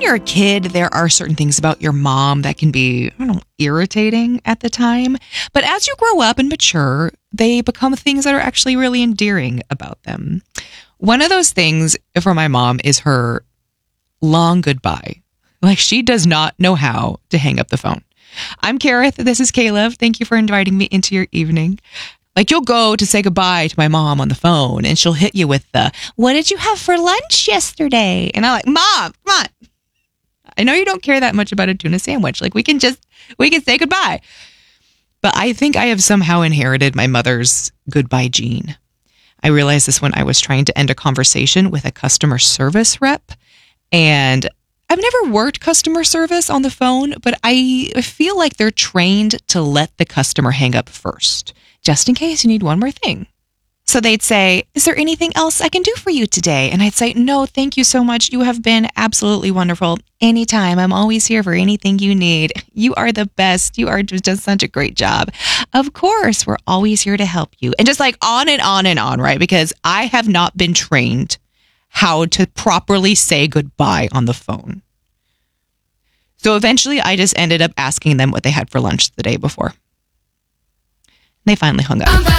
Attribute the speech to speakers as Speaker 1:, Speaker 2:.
Speaker 1: you're a kid, there are certain things about your mom that can be, I don't know, irritating at the time. But as you grow up and mature, they become things that are actually really endearing about them. One of those things for my mom is her long goodbye. Like, she does not know how to hang up the phone. I'm Kareth. This is Caleb. Thank you for inviting me into your evening. Like, you'll go to say goodbye to my mom on the phone and she'll hit you with the, what did you have for lunch yesterday? And I'm like, Mom, come on. I know you don't care that much about a tuna sandwich. Like, we can say goodbye. But I think I have somehow inherited my mother's goodbye gene. I realized this when I was trying to end a conversation with a customer service rep. And I've never worked customer service on the phone, but I feel like they're trained to let the customer hang up first, just in case you need one more thing. So they'd say, is there anything else I can do for you today? And I'd say, no, thank you so much. You have been absolutely wonderful. Anytime. I'm always here for anything you need. You are the best. You are just such a great job. Of course, we're always here to help you. And just like on and on and on, right? Because I have not been trained how to properly say goodbye on the phone. So eventually I just ended up asking them what they had for lunch the day before. They finally hung up.